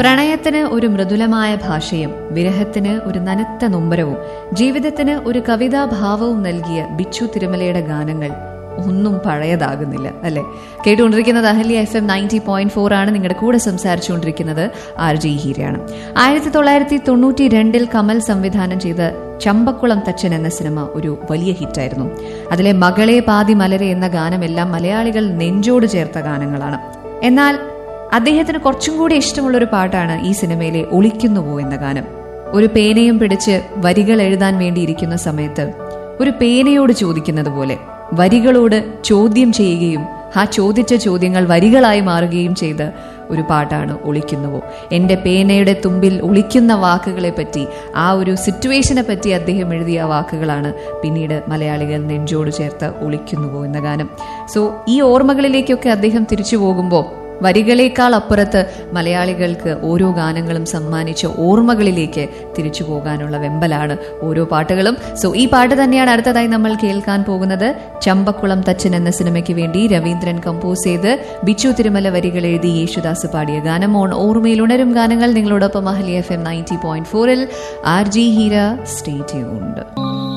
പ്രണയത്തിന് ഒരു മൃദുലമായ ഭാഷയും വിരഹത്തിന് ഒരു നനുത്ത നൊമ്പരവും ജീവിതത്തിന് ഒരു കവിതാഭാവവും നൽകിയ ബിച്ചു തിരുമലയുടെ ഗാനങ്ങൾ ഒന്നും പഴയതാകുന്നില്ല അല്ലെ. കേട്ടുകൊണ്ടിരിക്കുന്നത് അഹല്യ FM 90.4 ആണ്. നിങ്ങളുടെ കൂടെ സംസാരിച്ചുകൊണ്ടിരിക്കുന്നത് RJ ഹീരയാണ്. 1992 കമൽ സംവിധാനം ചെയ്ത ചമ്പക്കുളം തച്ചൻ എന്ന സിനിമ ഒരു വലിയ ഹിറ്റായിരുന്നു. അതിലെ മകളെ പാതി മലരെ എന്ന ഗാനമെല്ലാം മലയാളികൾ നെഞ്ചോട് ചേർത്ത ഗാനങ്ങളാണ്. എന്നാൽ അദ്ദേഹത്തിന് കുറച്ചും കൂടി ഇഷ്ടമുള്ളൊരു പാട്ടാണ് ഈ സിനിമയിലെ ഒളിക്കുന്നുവോ എന്ന ഗാനം. ഒരു പേനയും പിടിച്ച് വരികൾ എഴുതാൻ വേണ്ടിയിരിക്കുന്ന സമയത്ത് ഒരു പേനയോട് ചോദിക്കുന്നത് പോലെ വരികളോട് ചോദ്യം ചെയ്യുകയും ആ ചോദിച്ച ചോദ്യങ്ങൾ വരികളായി മാറുകയും ചെയ്ത ഒരു പാട്ടാണ് ഒളിക്കുന്നുവോ. എൻ്റെ പേനയുടെ തുമ്പിൽ ഒളിക്കുന്ന വാക്കുകളെ പറ്റി, ആ ഒരു സിറ്റുവേഷനെ പറ്റി അദ്ദേഹം എഴുതിയ വാക്കുകളാണ് പിന്നീട് മലയാളികൾ നെഞ്ചോട് ചേർത്ത് ഒളിക്കുന്നുവോ എന്ന ഗാനം. സോ ഈ ഓർമ്മകളിലേക്കൊക്കെ അദ്ദേഹം തിരിച്ചു പോകുമ്പോൾ വരികളേക്കാൾ അപ്പുറത്ത് മലയാളികൾക്ക് ഓരോ ഗാനങ്ങളും സമ്മാനിച്ച ഓർമ്മകളിലേക്ക് തിരിച്ചു പോകാനുള്ള വെമ്പലാണ് ഓരോ പാട്ടുകളും. സോ ഈ പാട്ട് തന്നെയാണ് അടുത്തതായി നമ്മൾ കേൾക്കാൻ പോകുന്നത്. ചമ്പക്കുളം തച്ചൻ എന്ന സിനിമയ്ക്ക് വേണ്ടി രവീന്ദ്രൻ കമ്പോസ് ചെയ്ത് ബിച്ചു തിരുമല വരികൾ എഴുതി യേശുദാസ് പാടിയ ഗാനം. ഓർമ്മയിൽ ഉണരും ഗാനങ്ങൾ നിങ്ങളോടൊപ്പം Ahalya FM 90.4 RJ Heera. Stay tuned.